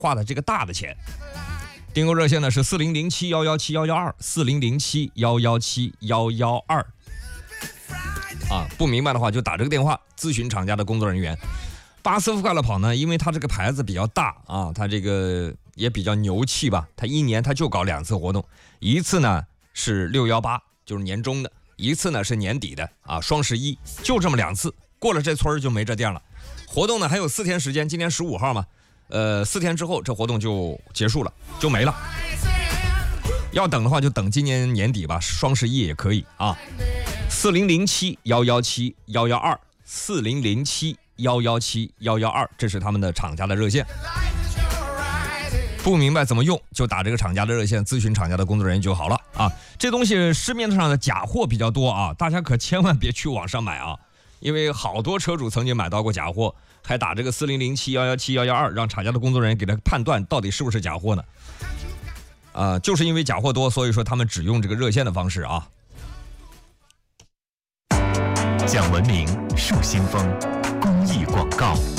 花的这个大的钱。订购热线呢是4007117112，4007117112。不明白的话就打这个电话咨询厂家的工作人员。巴斯夫快乐跑呢，因为它这个牌子比较大啊，它这个也比较牛气吧，它一年它就搞2次活动，一次呢是618，就是年中的，一次呢是年底的双11，就这么2次，过了这村就没这店了。活动呢还有4天时间，今天15号嘛，4天之后这活动就结束了，就没了。要等的话就等今年年底吧，双11也可以啊。4007117112，4007117112，这是他们的厂家的热线。不明白怎么用，就打这个厂家的热线咨询厂家的工作人员就好了啊。这东西市面上的假货比较多啊，大家可千万别去网上买啊，因为好多车主曾经买到过假货，还打这个4007117112，让厂家的工作人员给他判断到底是不是假货呢？就是因为假货多，所以说他们只用这个热线的方式啊。 讲文明树新风公益广告。